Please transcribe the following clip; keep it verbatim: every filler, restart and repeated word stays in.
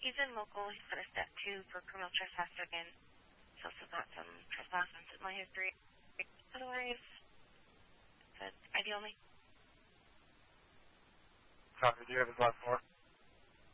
He's in local. He's got a step two for criminal trespass again. He's also got some trespass and my history. Otherwise, that's ideally. Copy. Do you have his last four?